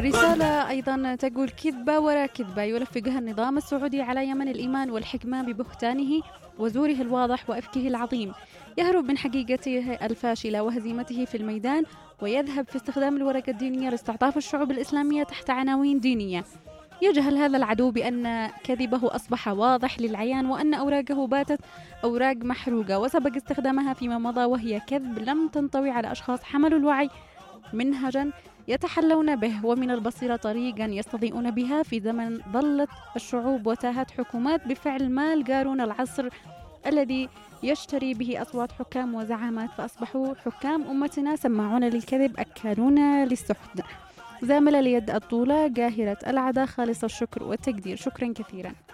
رسالة أيضا تقول: كذبة وراء كذبة يلفقها النظام السعودي على يمن الإيمان والحكمة ببهتانه وزوره الواضح وإفكه العظيم، يهرب من حقيقته الفاشلة وهزيمته في الميدان، ويذهب في استخدام الورقة الدينية لاستعطاف الشعوب الإسلامية تحت عناوين دينية. يجهل هذا العدو بأن كذبه أصبح واضح للعيان، وأن أوراقه باتت أوراق محروقة وسبق استخدامها فيما مضى، وهي كذب لم تنطوي على أشخاص حملوا الوعي منهجا يتحلون به، ومن البصيرة طريقا يستضيئون بها في زمن ضلت الشعوب وتاهت حكومات بفعل مال قارون العصر الذي يشتري به أصوات حكام وزعامات، فأصبحوا حكام أمتنا سماعون للكذب أكالون للسحت. زامل اليد الطولة قاهرة العدا، خالص الشكر والتقدير. شكرا كثيرا.